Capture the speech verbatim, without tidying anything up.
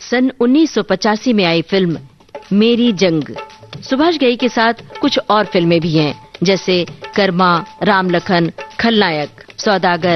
सन उन्नीस सौ पचासी में आई फिल्म मेरी जंग। सुभाष घई के साथ कुछ और फिल्में भी हैं, जैसे कर्मा, राम लखन, खलनायक, सौदागर,